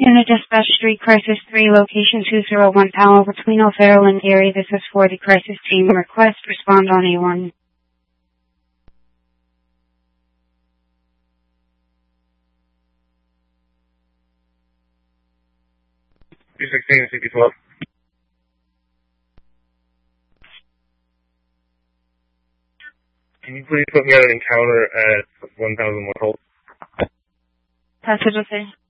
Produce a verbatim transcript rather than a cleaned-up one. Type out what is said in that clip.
Unit Dispatch three, Crisis three, location two zero one Powell between O'Farrell and Gary. This is for the crisis team. Request respond on A one. two sixteen, C P twelve. Can you please put me on an encounter at one thousand one Holt? Passage, okay.